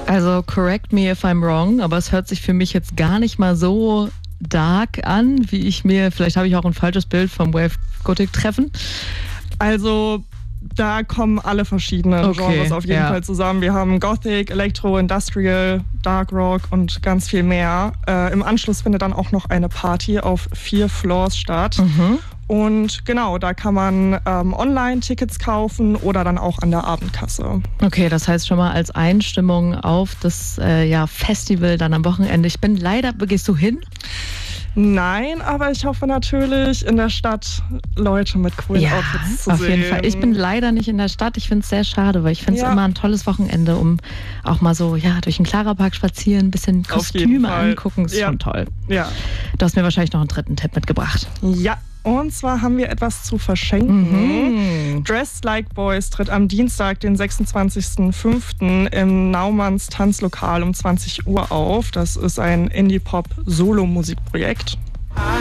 Also correct me if I'm wrong, aber es hört sich für mich jetzt gar nicht mal so dark an, vielleicht habe ich auch ein falsches Bild vom Wave Gothic Treffen. Also da kommen alle verschiedenen Genres auf jeden Fall zusammen. Wir haben Gothic, Electro, Industrial, Dark Rock und ganz viel mehr. Im Anschluss findet dann auch noch eine Party auf 4 Floors statt. Und genau, da kann man online Tickets kaufen oder dann auch an der Abendkasse. Okay, das heißt schon mal als Einstimmung auf das Festival dann am Wochenende. Gehst du hin? Nein, aber ich hoffe natürlich in der Stadt Leute mit coolen Outfits zu sehen. Auf jeden Fall. Ich bin leider nicht in der Stadt. Ich finde es sehr schade, weil ich finde es immer ein tolles Wochenende, um auch mal so durch den Clara-Park spazieren, ein bisschen Kostüme angucken. Das ist schon toll. Ja. Du hast mir wahrscheinlich noch einen dritten Tipp mitgebracht. Ja. Und zwar haben wir etwas zu verschenken. Dressed Like Boys tritt am Dienstag, den 26.05. im Naumanns Tanzlokal um 20 Uhr auf. Das ist ein Indie-Pop-Solo-Musikprojekt.